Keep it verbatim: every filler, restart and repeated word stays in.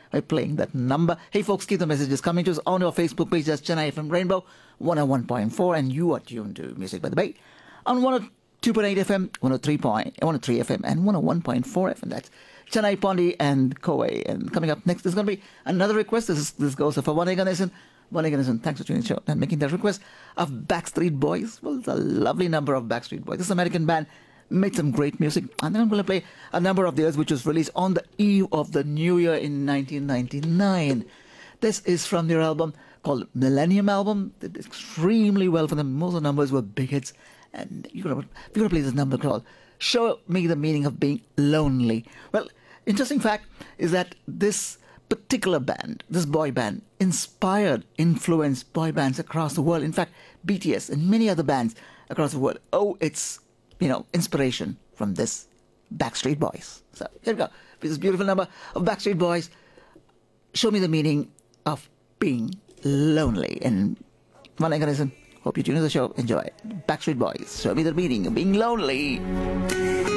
by playing that number. Hey folks, keep the messages coming to us on our Facebook page. That's Chennai F M Rainbow one oh one point four, and you are tuned to Music by the Bay on one oh two point eight F M, one oh three point one oh three F M, and one oh one point four F M. That's Chennai, Pondi, and Kowai. And coming up next is going to be another request. This is, this goes for Vane Ganesan. Vane Ganesan, thanks for tuning in the show and making that request of Backstreet Boys. Well, it's a lovely number of Backstreet Boys. This American band made some great music, and then I'm going to play a number of theirs which was released on the eve of the new year in nineteen ninety-nine. This is from their album called Millennium Album. Did extremely well for them. Most of the numbers were big hits, and you're going to, we're going to play this number called Show Me the Meaning of Being Lonely. Well, interesting fact is that this particular band, this boy band, inspired, influenced boy bands across the world. In fact, B T S and many other bands across the world owe its, you know, inspiration from this Backstreet Boys. So here we go. This beautiful number of Backstreet Boys. Show me the meaning of being lonely. And Vane Ganesan, hope you tune in the show. Enjoy. Backstreet Boys. Show me the meaning of being lonely.